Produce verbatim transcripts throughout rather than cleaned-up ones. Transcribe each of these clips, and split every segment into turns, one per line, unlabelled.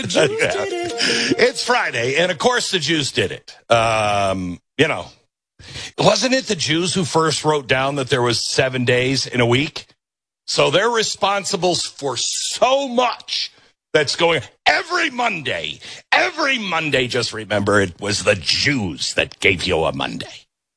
Jews did it. It's Friday, and of course the Jews did it. Um, you know, wasn't it the Jews who first wrote down that there was seven days in a week? So they're responsible for so much that's going every Monday. Every Monday, just remember, it was the Jews that gave you a Monday.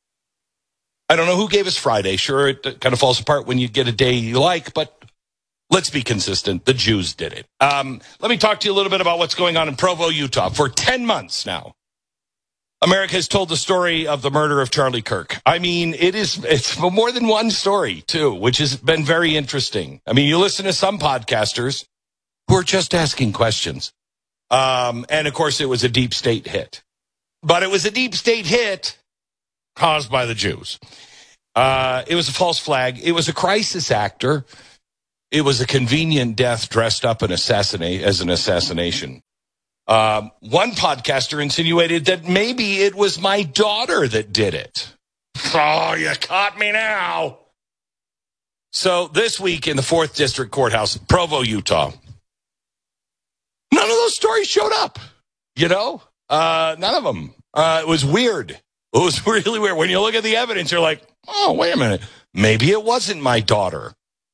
I don't know who gave us Friday. Sure, it kind of falls apart when you get a day you like, but let's be consistent. The Jews did it. Um, let me talk to you a little bit about what's going on in Provo, Utah. For ten months now, America has told the story of the murder of Charlie Kirk. I mean, it is, it's more than one story, too, which has been very interesting. I mean, you listen to some podcasters who are just asking questions. Um, and, of course, it was a deep state hit. But it was a deep state hit caused by the Jews. Uh, it was a false flag. It was a crisis actor. It was a convenient death dressed up an assassinate, as an assassination. Um, one podcaster insinuated that maybe it was my daughter that did it. Oh, you caught me now. So this week in the fourth District Courthouse, Provo, Utah, none of those stories showed up, you know? Uh, none of them. Uh, it was weird. It was really weird. When you look at the evidence, you're like, oh, wait a minute. Maybe it wasn't my daughter.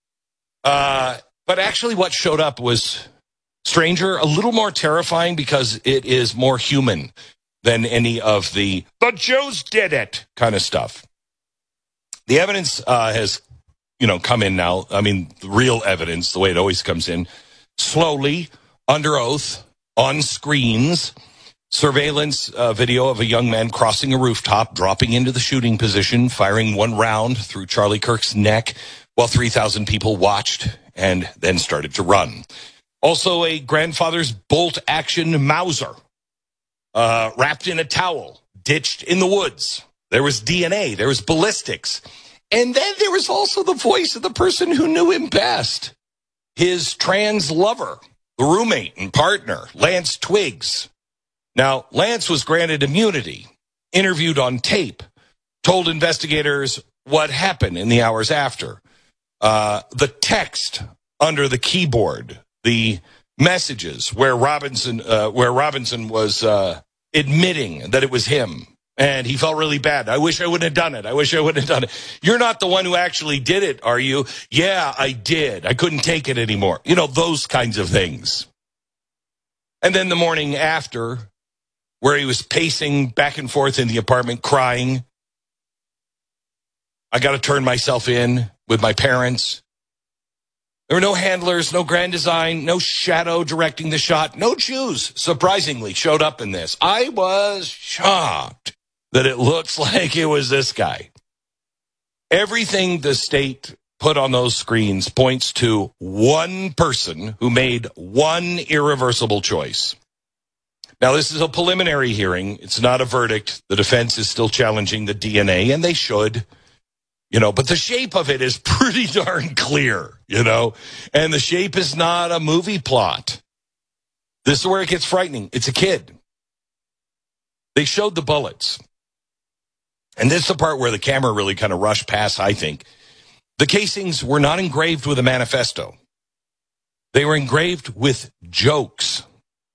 Uh, but actually what showed up was stranger, a little more terrifying because it is more human than any of the, the Jews did it kind of stuff. The evidence uh, has, you know, come in now. I mean, the real evidence, the way it always comes in, slowly, under oath, on screens, surveillance uh, video of a young man crossing a rooftop, dropping into the shooting position, firing one round through Charlie Kirk's neck while three thousand people watched and then started to run. Also, a grandfather's bolt-action Mauser, uh, wrapped in a towel, ditched in the woods. There was D N A. There was ballistics. And then there was also the voice of the person who knew him best, his trans lover, the roommate and partner, Lance Twiggs. Now, Lance was granted immunity, interviewed on tape, told investigators what happened in the hours after. Uh, the text under the keyboard, the messages where Robinson, uh, where Robinson was uh, admitting that it was him, and he felt really bad. I wish I wouldn't have done it. I wish I wouldn't have done it. You're not the one who actually did it, are you? Yeah, I did. I couldn't take it anymore. You know, those kinds of things. And then the morning after, where he was pacing back and forth in the apartment, crying. I got to turn myself in with my parents. There were no handlers, no grand design, no shadow directing the shot. No Jews, surprisingly, showed up in this. I was shocked that it looks like it was this guy. Everything the state put on those screens points to one person who made one irreversible choice. Now, this is a preliminary hearing. It's not a verdict. The defense is still challenging the D N A, and they should. You know, but the shape of it is pretty darn clear, you know, and the shape is not a movie plot. This is where it gets frightening. It's a kid. They showed the bullets. And this is the part where the camera really kind of rushed past, I think. The casings were not engraved with a manifesto. They were engraved with jokes.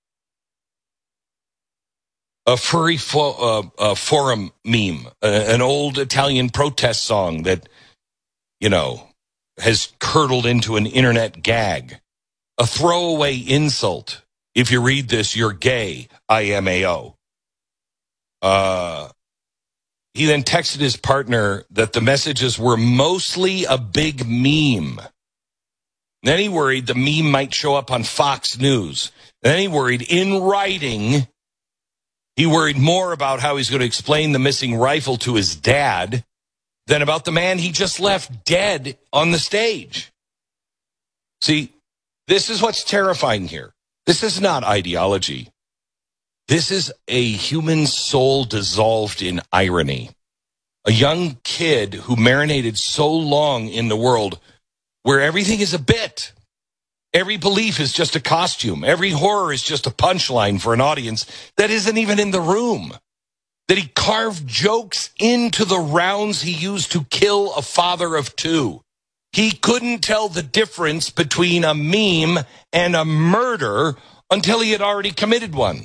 A furry fo- uh, uh, forum meme, uh, an old Italian protest song that, you know, has curdled into an internet gag. A throwaway insult. If you read this, you're gay, I M A O. Uh, he then texted his partner that the messages were mostly a big meme. Then he worried the meme might show up on Fox News. Then he worried in writing... He worried more about how he's going to explain the missing rifle to his dad than about the man he just left dead on the stage. See, this is what's terrifying here. This is not ideology. This is a human soul dissolved in irony. A young kid who marinated so long in the world where everything is a bit. Every belief is just a costume. Every horror is just a punchline for an audience that isn't even in the room. That he carved jokes into the rounds he used to kill a father of two. He couldn't tell the difference between a meme and a murder until he had already committed one.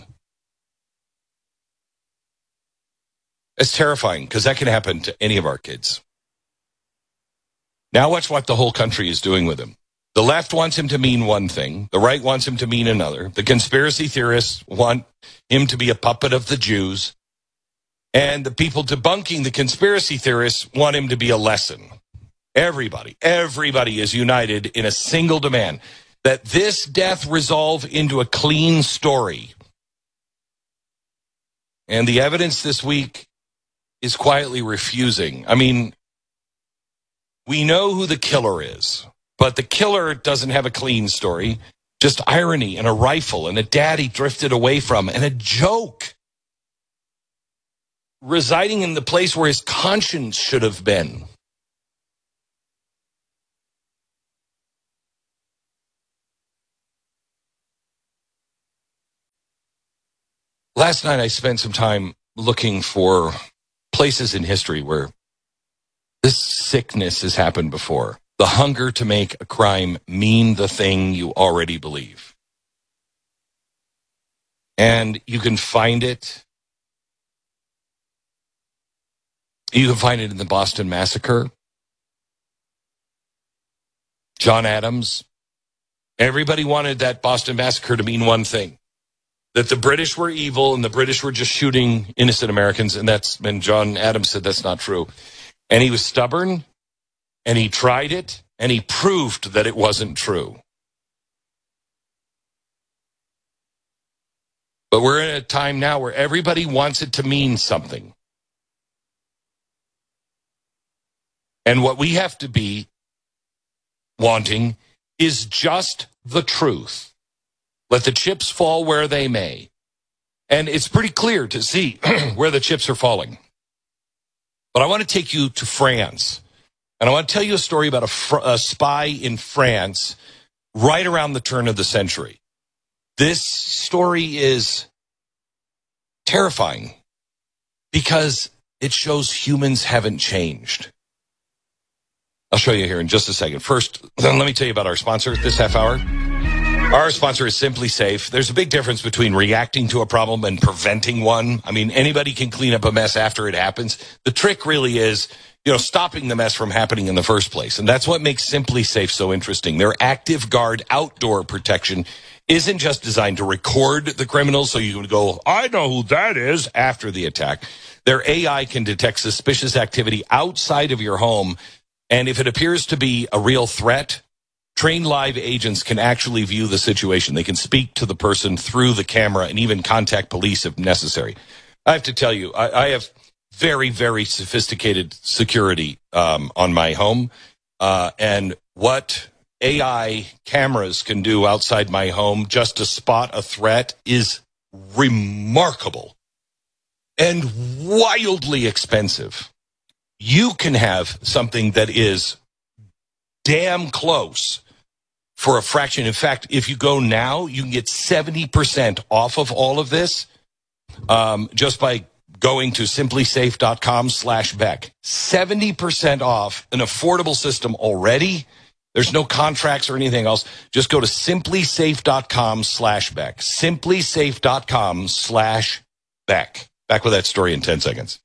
It's terrifying because that can happen to any of our kids. Now watch what the whole country is doing with him. The left wants him to mean one thing. The right wants him to mean another. The conspiracy theorists want him to be a puppet of the Jews. And the people debunking the conspiracy theorists want him to be a lesson. Everybody, everybody is united in a single demand that this death resolve into a clean story. And the evidence this week is quietly refusing. I mean, we know who the killer is, but the killer doesn't have a clean story. Just irony and a rifle and a dad he drifted away from and a joke residing in the place where his conscience should have been. Last night I spent some time looking for places in history where this sickness has happened before. The hunger to make a crime mean the thing you already believe. And you can find it. You can find it in the Boston Massacre. John Adams. Everybody wanted that Boston Massacre to mean one thing. That the British were evil and the British were just shooting innocent Americans. And that's, and John Adams said that's not true. And he was stubborn, and he tried it, and he proved that it wasn't true. But we're in a time now where everybody wants it to mean something. And what we have to be wanting is just the truth. Let the chips fall where they may. And it's pretty clear to see where the chips are falling. But I want to take you to France. And I want to tell you a story about a, fr- a spy in France right around the turn of the century. This story is terrifying because it shows humans haven't changed. I'll show you here in just a second. First, let me tell you about our sponsor this half hour. Our sponsor is Simply Safe. There's a big difference between reacting to a problem and preventing one. I mean, anybody can clean up a mess after it happens. The trick really is, you know, stopping the mess from happening in the first place. And that's what makes Simply Safe so interesting. Their Active Guard outdoor protection isn't just designed to record the criminals so you can go, I know who that is, after the attack. Their A I can detect suspicious activity outside of your home. And if it appears to be a real threat, trained live agents can actually view the situation. They can speak to the person through the camera and even contact police if necessary. I have to tell you, I, I have very, very sophisticated security um, on my home. Uh, and what A I cameras can do outside my home just to spot a threat is remarkable and wildly expensive. You can have something that is damn close for a fraction. In fact, if you go now, you can get seventy percent off of all of this um, just by going to simplysafe.com slash Beck. seventy percent off an affordable system already. There's no contracts or anything else. Just go to simplysafe.com slash Beck. simplysafe.com slash Beck. Back with that story in ten seconds.